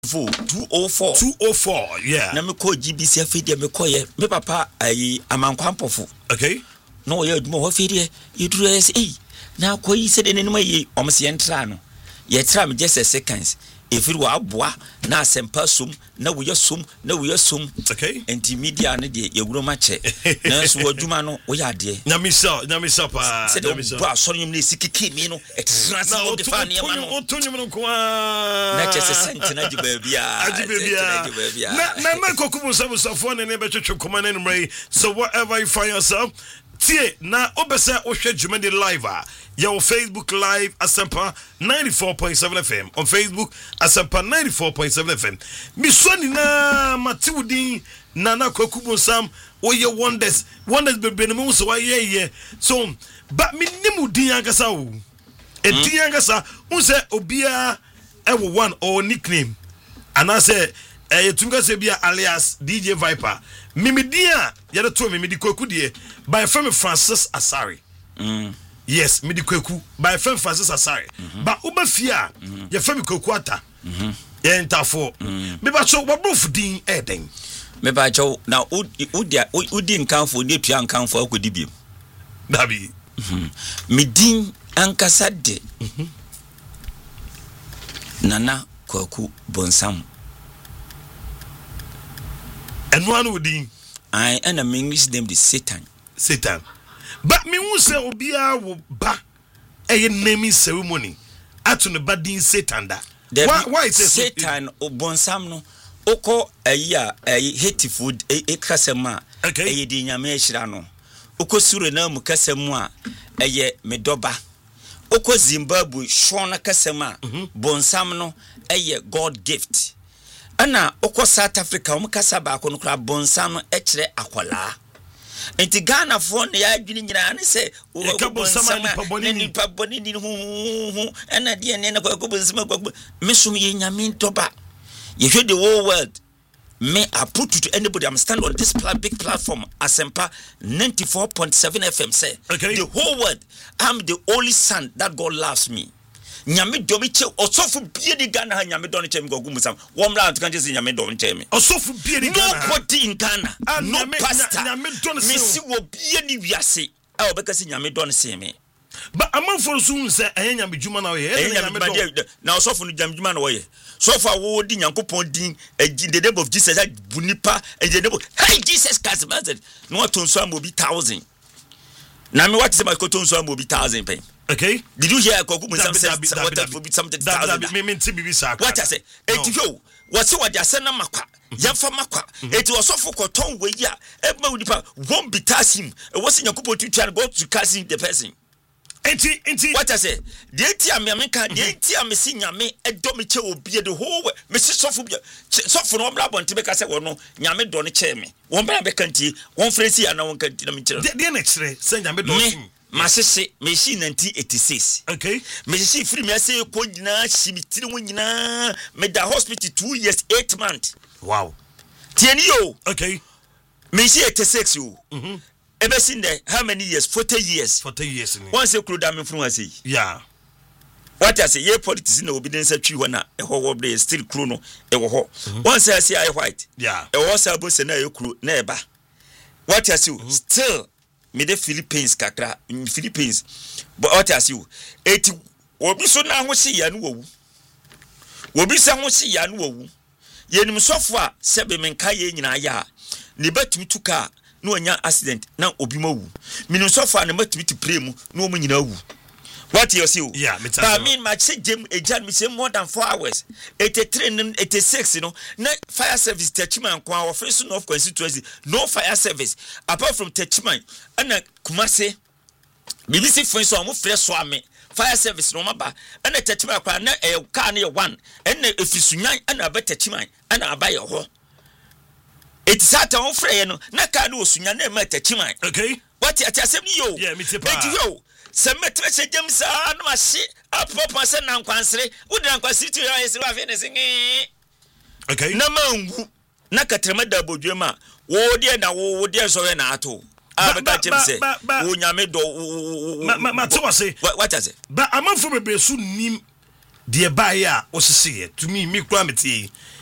204 yeah na me call GBC afidi me call ye me papa ayi amankwampofo okay no ye aduma ho fidi ye duru yes na koyi se de ne no ye omse ye ntra no ye tra me just a seconds efiri wa aboa na asempa sum na wo yesum okay enti media ne de ye wuro ma che na so aduma no wo ya de na misa pa se de bo asori nyum ne sikiki mi no etra se wo de fa ne ma no otonyum no kwa na chese sent na jibabia na kokubu sabusafo ne be twetwe koma na numre so whatever you find yourself tie na obesa ohwe djumade live your Facebook live Asempa 94.7 FM on Facebook Asempa 94.7 FM misoni na matiwudin na kokubu sam oye wonders bebe no mo so waye so ba minimu din ankasa wo din ankasa unse obia ewo one or nickname anase yetunga se bia alias DJ Viper mimidia yada to mimidi kweku die by friend Francis Asare yes midi kweku by friend Francis Asare ba ubafia ye friend kweku ata ye ntafo me ba cho wabrofu din eden me ba cho na udi nkanfo de tua nkanfo akodi biem dabi midin ankasa de Nana Kwaku Bonsam and one would be I and a English name is Satan. But me who say Obia will ba a naming ceremony at on the badin Satan that. Why is Satan or Bonsam no Oko a year a hate food a casema a dinyame shirano. Oko Surinam Casemwa a ye medoba. Oko Zimbabwe Shona Casema Bonsam no a ye God gift. Ana oko South Africa umkasaba kono kra bonsam echre akwala enti Ghana fo ne ya adwini nyina ne se oko bonsam ni paboni ni hu ana die ne na ko bonsam ko mesum ye nyame ntoba ye hwe the whole world me I put to anybody I'm stand on this big platform Asempa 94.7 FM say the whole world I'm the only son that God loves me. Nyame domi che osofu bie di Ghana ha nyame don che mgogu musam womra antuka che nyame don che me osofu bie di Ghana nobody in Ghana no pastor nyame don se mesi wo bie ni wiase a obeka se nyame don se me ba amanfo so se nyame djuma na we nyame don na osofu no nyame djuma na we so far wo di Nyankopon din the name of Jesus bunipa and the name of hey Jesus Christ man no atonso am obi 1000 na me what say my kotonso am obi 1000 pen. Okay. Did you hear Koku something what I say? Etio, what's what they say na makwa. Yamfa makwa. Eti osofo koton we ya. Eba udipa won't be task him. It was in your couple to try to go to casting the person. Enti what I say? The eti America, the eti amesi nyame edomi che obi the whole way. Mesi sofo bia. Sofo no bla bon tibeka say wono nyame do ne che me. Won bra be kanti, won fresi ana won kanti na me kire. De na kire say nyame do him. Masese machine 1986 okay machine free me say ko nyina shimitiri wo nyina me da hospital 2 years 8 months wow tieni yo okay machine 86 yo ebe sin there how many years 40 years once you could am from say yeah what I say ye politics na obedience twi ho na e ho wo be still crew no e wo ho once I say I white yeah e wo say bo say na e crew na e ba what I say still me the Philippines kakra in Philippines but what as you eti obi so na ho se ya no wu obi se ho se ya no wu yenim sofo a sebe menka ye nyina ya ne batumi tuka na onya accident na obi mawu minu sofo a ne batumi ti pray mu na omu nyina wu what you see yeah I mean my say jem ejan me say more than 4 hours 83 86 you know na fire service Techiman kwa office no of constituency no fire service apart from Techiman and Kumase BBC friends so am fresh so ame fire service no maba and Techiman kwa na car na one and efisunyan and aba Techiman and aba ye ho it sat on frey no na car no osunyan na ma Techiman okay what you asem yo yeah me tepa Semetre James no mashi apop say na nkwansere wudi nkwansere ti ya yesiri afi ne singi okay na mangu na katrema da bodwema wo de na wo de so we na ato abeka James wo nyame do ma to say what I say but amanfo bebre su nim deɛ baeɛ a wosese to me kura metie